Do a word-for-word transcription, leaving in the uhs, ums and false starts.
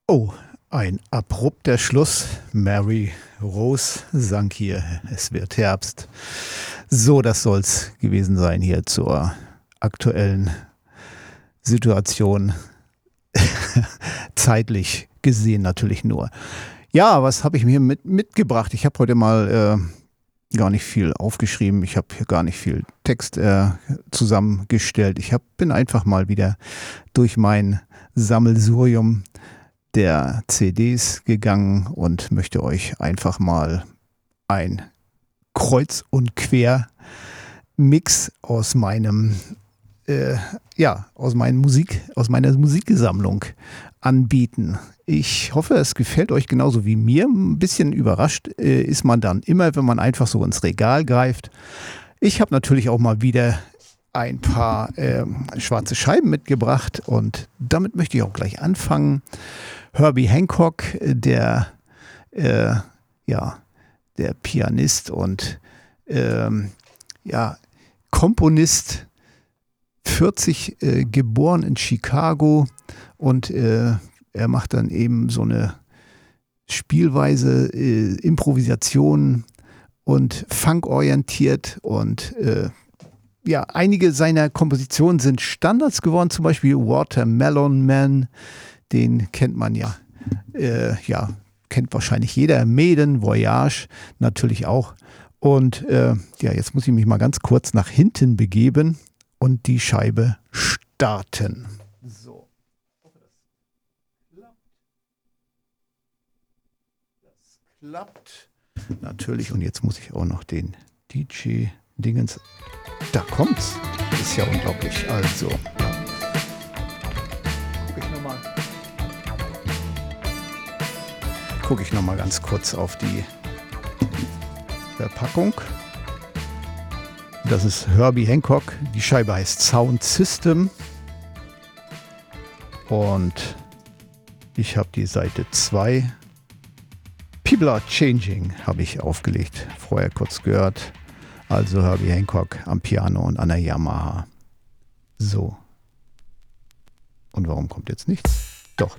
Oh, ein abrupter Schluss. Mary Rose sang hier, es wird Herbst. So, das soll's gewesen sein hier zur aktuellen Situation. Zeitlich gesehen natürlich nur. Ja, was habe ich mir mit, mitgebracht? Ich habe heute mal äh, gar nicht viel aufgeschrieben. Ich habe hier gar nicht viel Text äh, zusammengestellt. Ich hab, bin einfach mal wieder durch mein Sammelsurium der C Ds gegangen und möchte euch einfach mal ein Kreuz- und Quer-Mix aus meinem äh, ja, aus meinen Musik, aus meiner Musiksammlung anbieten. Ich hoffe, es gefällt euch genauso wie mir. Ein bisschen überrascht äh, ist man dann immer, wenn man einfach so ins Regal greift. Ich habe natürlich auch mal wieder ein paar äh, schwarze Scheiben mitgebracht und damit möchte ich auch gleich anfangen. Herbie Hancock, der äh, ja, der Pianist und ähm, ja, Komponist, vierzig äh, geboren in Chicago und äh, er macht dann eben so eine Spielweise, äh, Improvisation und funkorientiert und äh, ja, einige seiner Kompositionen sind Standards geworden, zum Beispiel Watermelon Man, den kennt man ja, äh, ja, kennt wahrscheinlich jeder, Maiden, Voyage natürlich auch und äh, ja, jetzt muss ich mich mal ganz kurz nach hinten begeben und die Scheibe starten. So. Das klappt. Natürlich. Und jetzt muss ich auch noch den D J-Dingens. Da kommt's. Ist ja unglaublich. Also. Gucke ich nochmal. Gucke ich nochmal ganz kurz auf die Verpackung. Das ist Herbie Hancock. Die Scheibe heißt Sound System. Und ich habe die Seite zwei. People Are Changing habe ich aufgelegt. Vorher kurz gehört. Also Herbie Hancock am Piano und an der Yamaha. So. Und warum kommt jetzt nichts?